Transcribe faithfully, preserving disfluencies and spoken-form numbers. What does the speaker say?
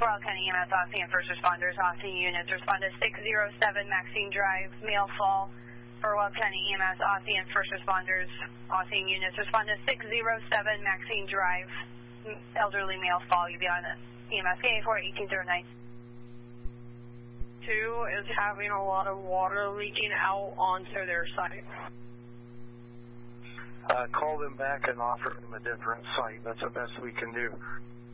Weld County E M S, Austin, and first responders, Austin units, respond to six oh seven Maxine Drive, male fall. For Weld County E M S, Austin, and first responders, Austin units, respond to six oh seven Maxine Drive, elderly male fall. You'll be on E M S K four eighteen oh nine. Two is having a lot of water leaking out onto their site. Uh, call them back and offer them a different site. That's the best we can do.